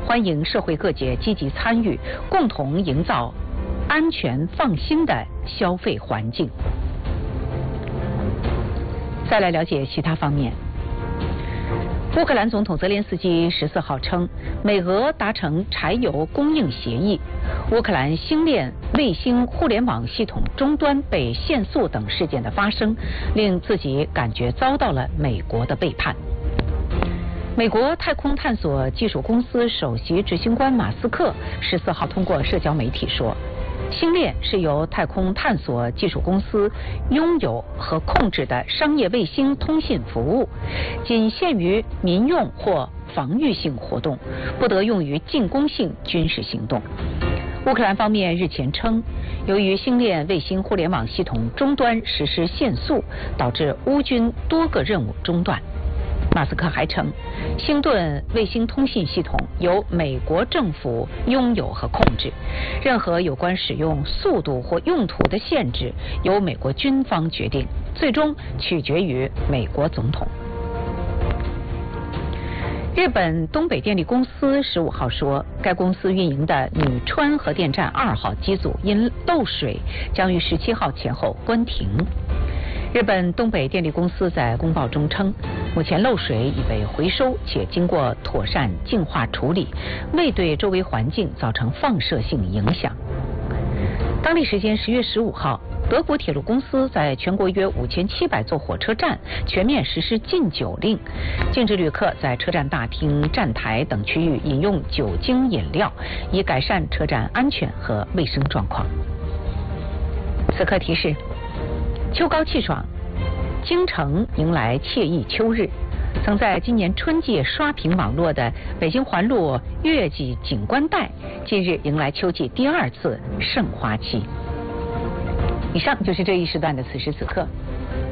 欢迎社会各界积极参与，共同营造安全放心的消费环境。再来了解其他方面。乌克兰总统泽连斯基14号称，美俄达成柴油供应协议，乌克兰星链卫星互联网系统终端被限速等事件的发生，令自己感觉遭到了美国的背叛。美国太空探索技术公司首席执行官马斯克14号通过社交媒体说，星链是由太空探索技术公司拥有和控制的商业卫星通信服务，仅限于民用或防御性活动，不得用于进攻性军事行动。乌克兰方面日前称，由于星链卫星互联网系统终端实施限速，导致乌军多个任务中断。马斯克还称，星盾卫星通信系统由美国政府拥有和控制，任何有关使用速度或用途的限制由美国军方决定，最终取决于美国总统。日本东北电力公司15号说，该公司运营的女川核电站2号机组因漏水，将于17号前后关停。日本东北电力公司在公报中称，目前漏水已被回收，且经过妥善净化处理，未对周围环境造成放射性影响。当地时间10月15号，德国铁路公司在全国约5700座火车站全面实施禁酒令，禁止旅客在车站大厅、站台等区域饮用酒精饮料，以改善车站安全和卫生状况。此刻提示：秋高气爽，京城迎来惬意秋日。曾在今年春季刷屏网络的北京环路月季景观带，近日迎来秋季第2次盛花期。以上就是这一时段的此时此刻。